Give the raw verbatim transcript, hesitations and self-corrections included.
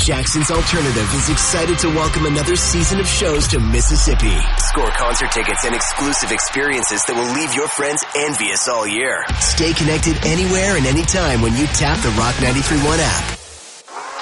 Jackson's Alternative is excited to welcome another season of shows to Mississippi. Score concert tickets and exclusive experiences that will leave your friends envious all year. Stay connected anywhere and anytime when you tap the Rock ninety-three point one app.